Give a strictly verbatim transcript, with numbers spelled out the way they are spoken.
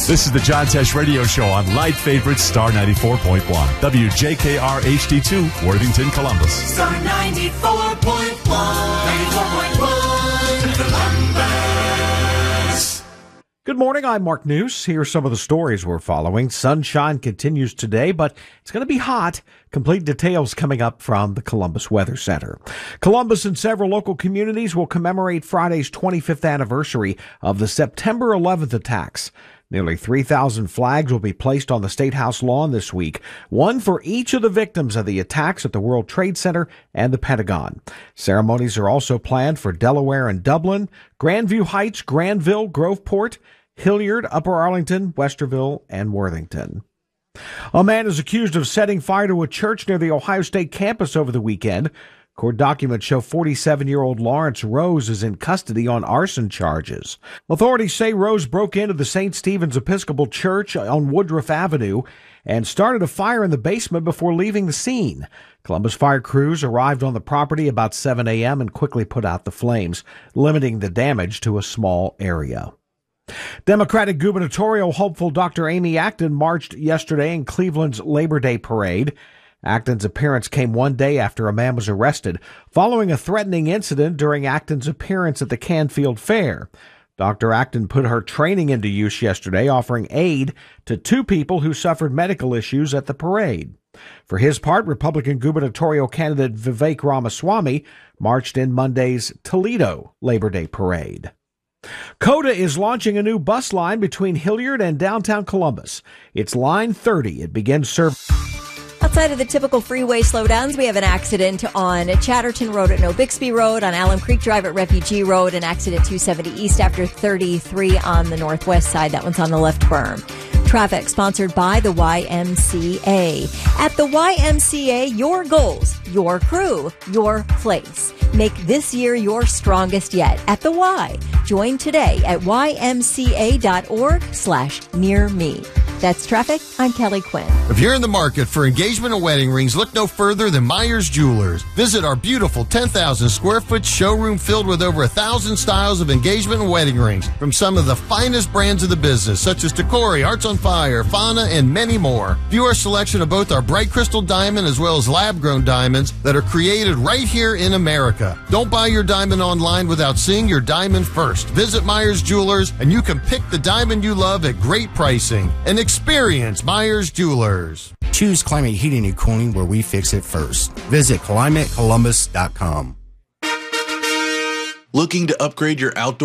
This is the John Tesh Radio Show on Light Favorite Star ninety-four point one. W J K R H D two, Worthington, Columbus. Star ninety-four point one. ninety-four point one. Columbus. Good morning, I'm Mark News. Here are some of the stories we're following. Sunshine continues today, but it's going to be hot. Complete details coming up from the Columbus Weather Center. Columbus and several local communities will commemorate Friday's twenty-fifth anniversary of the September eleventh attacks. Nearly three thousand flags will be placed on the State House lawn this week, one for each of the victims of the attacks at the World Trade Center and the Pentagon. Ceremonies are also planned for Delaware and Dublin, Grandview Heights, Granville, Groveport, Hilliard, Upper Arlington, Westerville, and Worthington. A man is accused of setting fire to a church near the Ohio State campus over the weekend. Court documents show forty-seven-year-old Lawrence Rose is in custody on arson charges. Authorities say Rose broke into the Saint Stephen's Episcopal Church on Woodruff Avenue and started a fire in the basement before leaving the scene. Columbus fire crews arrived on the property about seven a.m. and quickly put out the flames, limiting the damage to a small area. Democratic gubernatorial hopeful Doctor Amy Acton marched yesterday in Cleveland's Labor Day parade. Acton's appearance came one day after a man was arrested following a threatening incident during Acton's appearance at the Canfield Fair. Doctor Acton put her training into use yesterday, offering aid to two people who suffered medical issues at the parade. For his part, Republican gubernatorial candidate Vivek Ramaswamy marched in Monday's Toledo Labor Day parade. COTA is launching a new bus line between Hilliard and downtown Columbus. It's Line thirty. It begins serving. Outside of the typical freeway slowdowns, we have an accident on Chatterton Road at No Bixby Road, on Alum Creek Drive at Refugee Road, an accident two seventy East after thirty-three on the northwest side. That one's on the left berm. Traffic sponsored by the Y M C A. At the Y M C A, your goals, your crew, your place. Make this year your strongest yet at the Y. Join today at ymca.org slash near me. That's traffic. I'm Kelly Quinn. If you're in the market for engagement and wedding rings, look no further than Myers Jewelers. Visit our beautiful ten thousand square foot showroom filled with over a thousand styles of engagement and wedding rings from some of the finest brands of the business, such as Tacori, Hearts on Fire, Fauna, and many more. View our selection of both our bright crystal diamond as well as lab-grown diamonds that are created right here in America. Don't buy your diamond online without seeing your diamond first. Visit Myers Jewelers, and you can pick the diamond you love at great pricing. And experience Myers Jewelers. Choose Climate Heating and Cooling, where we fix it first. Visit climate columbus dot com. Looking to upgrade your outdoor